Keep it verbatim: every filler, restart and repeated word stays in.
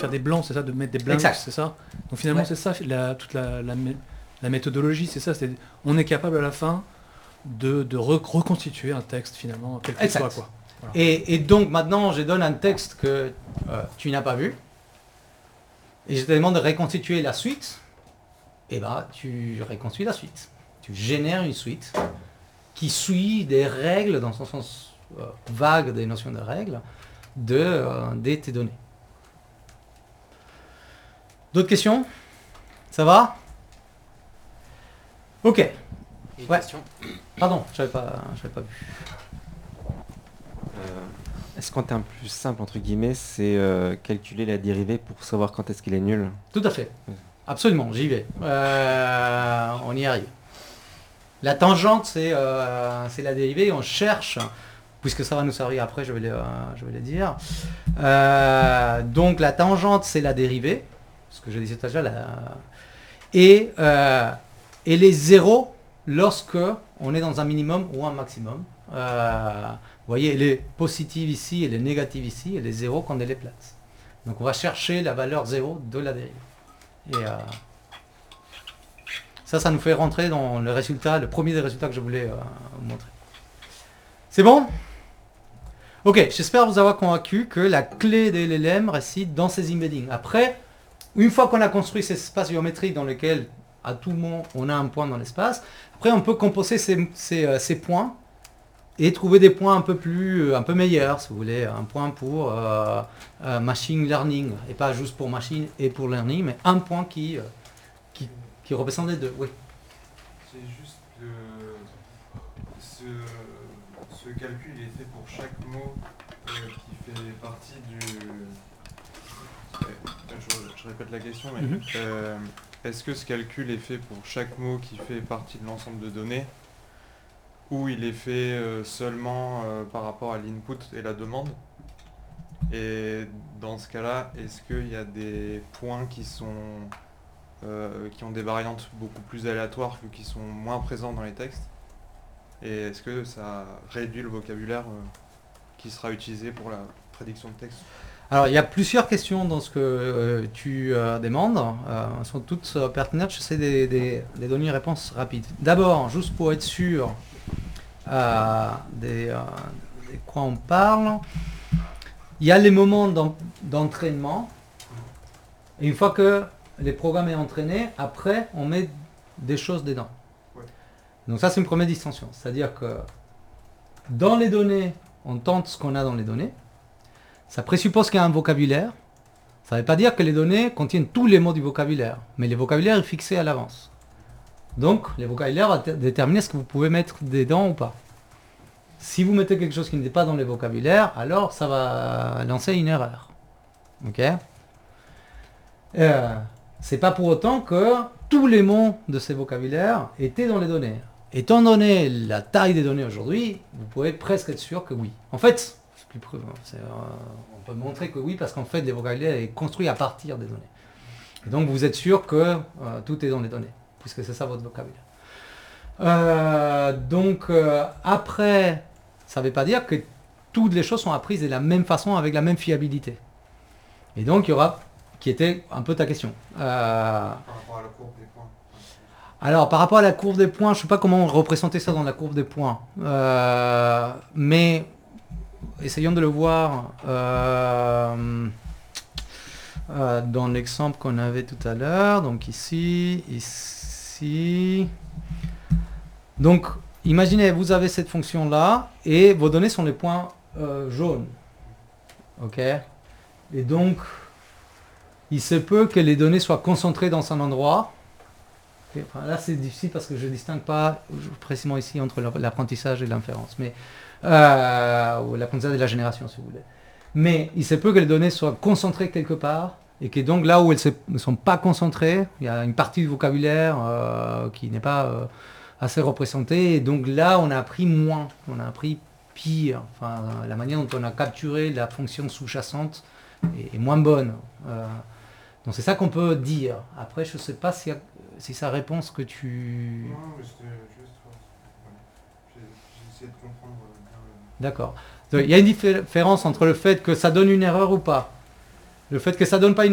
faire des blancs, c'est ça, de mettre des blancs, c'est ça. Donc finalement, ouais. c'est ça, la, toute la, la, la méthodologie, c'est ça. C'est, on est capable à la fin de, de re- reconstituer un texte finalement, quel que soit, quoi. Voilà. Et, et donc maintenant, je donne un texte que euh, tu n'as pas vu, et je te demande de reconstituer la suite. Et ben, tu reconstruis la suite. Tu génères une suite qui suit des règles, dans son sens euh, vague des notions de règles, de, euh, de tes données. D'autres questions? Ça va? Ok. Une ouais. question. Pardon, je n'avais pas, j'avais pas vu. Euh, est-ce qu'en termes plus simples, entre guillemets, c'est euh, calculer la dérivée pour savoir quand est-ce qu'il est nul? Tout à fait. Ouais. Absolument, j'y vais. Euh, on y arrive. La tangente, c'est, euh, c'est la dérivée. On cherche, puisque ça va nous servir après, je vais le, euh, je vais le dire. Euh, donc la tangente, c'est la dérivée, ce que je disais tout à l'heure. La... Et, euh, et les zéros lorsque on est dans un minimum ou un maximum. Euh, vous voyez, elle est positive ici, elle est négative ici, et les zéros quand elle est plate. Donc on va chercher la valeur zéro de la dérivée. Et euh, ça, ça nous fait rentrer dans le résultat, le premier des résultats que je voulais euh, vous montrer. C'est bon? Ok, j'espère vous avoir convaincu que la clé de L L M réside dans ces embeddings. Après, une fois qu'on a construit ces espaces géométriques dans lesquels, à tout moment, on a un point dans l'espace, après on peut composer ces, ces, euh, ces points et trouver des points un peu plus, un peu meilleurs, si vous voulez, un point pour euh, euh, machine learning, et pas juste pour machine et pour learning, mais un point qui, euh, qui, qui représente les deux. Oui. C'est juste que ce, ce calcul est fait pour chaque mot euh, qui fait partie du... Je, je répète la question, mais mm-hmm. euh, est-ce que ce calcul est fait pour chaque mot qui fait partie de l'ensemble de données, ou il est fait euh, seulement euh, par rapport à l'input et la demande? Et dans ce cas-là, est-ce qu'il y a des points qui sont euh, qui ont des variantes beaucoup plus aléatoires vu qu'ils sont moins présents dans les textes? Et est-ce que ça réduit le vocabulaire euh, qui sera utilisé pour la prédiction de texte? Alors, il y a plusieurs questions dans ce que euh, tu euh, demandes. Euh, elles sont toutes euh, pertinentes. J'essaie de, de, de donner une réponse rapide. D'abord, juste pour être sûr euh, de, euh, de quoi on parle, il y a les moments d'en, d'entraînement. Et une fois que le programme est entraîné, après, on met des choses dedans. Ouais. Donc ça, c'est une première distinction. C'est-à-dire que dans les données, on tente ce qu'on a dans les données. Ça présuppose qu'il y a un vocabulaire. Ça ne veut pas dire que les données contiennent tous les mots du vocabulaire, mais le vocabulaire est fixé à l'avance. Donc, le vocabulaire va déterminer ce que vous pouvez mettre dedans ou pas. Si vous mettez quelque chose qui n'est pas dans le vocabulaire, alors ça va lancer une erreur. Ok ? euh, C'est pas pour autant que tous les mots de ces vocabulaires étaient dans les données. Étant donné la taille des données aujourd'hui, vous pouvez presque être sûr que oui. En fait, c'est plus, c'est, euh, on peut montrer que oui, parce qu'en fait, le vocabulaire est construit à partir des données. Et donc, vous êtes sûr que euh, tout est dans les données, puisque c'est ça votre vocabulaire. Euh, donc, euh, après, ça ne veut pas dire que toutes les choses sont apprises de la même façon, avec la même fiabilité. Et donc, il y aura, qui était un peu ta question. Euh, par rapport à la courbe des points. Alors, par rapport à la courbe des points, je ne sais pas comment représenter ça dans la courbe des points. Euh, mais, essayons de le voir euh, euh, dans l'exemple qu'on avait tout à l'heure. Donc ici, ici. Donc, imaginez, vous avez cette fonction-là, et vos données sont les points euh, jaunes. OK ? Et donc, il se peut que les données soient concentrées dans un endroit. Okay, enfin, là, c'est difficile parce que je ne distingue pas précisément ici entre l'apprentissage et l'inférence, mais euh, ou l'apprentissage et la génération, si vous voulez. Mais il se peut que les données soient concentrées quelque part et que donc là où elles ne sont pas concentrées, il y a une partie du vocabulaire euh, qui n'est pas euh, assez représentée, et donc là, on a appris moins, on a appris pire. Enfin, la manière dont on a capturé la fonction sous-jacente est, est moins bonne. Euh, donc c'est ça qu'on peut dire. Après, je ne sais pas si, si ça répond ce que tu... Non, mais c'était juste... Ouais. J'ai essayé de comprendre. D'accord. Il y a une différence entre le fait que ça donne une erreur ou pas. Le fait que ça donne pas une